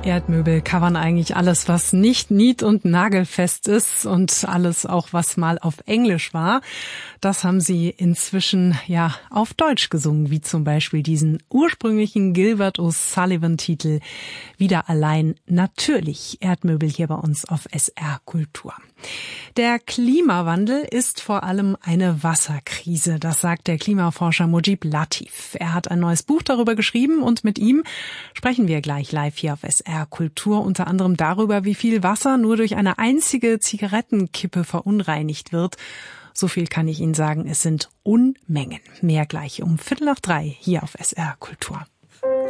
Erdmöbel covern eigentlich alles, was nicht nied- und nagelfest ist und alles auch, was mal auf Englisch war. Das haben sie inzwischen ja auf Deutsch gesungen, wie zum Beispiel diesen ursprünglichen Gilbert O'Sullivan-Titel Wieder allein, natürlich Erdmöbel hier bei uns auf SR Kultur. Der Klimawandel ist vor allem eine Wasserkrise, das sagt der Klimaforscher Mujib Latif. Er hat ein neues Buch darüber geschrieben und mit ihm sprechen wir gleich live hier auf SR Kultur, unter anderem darüber, wie viel Wasser nur durch eine einzige Zigarettenkippe verunreinigt wird. So viel kann ich Ihnen sagen, es sind Unmengen. Mehr gleich um 2:45 hier auf SR Kultur.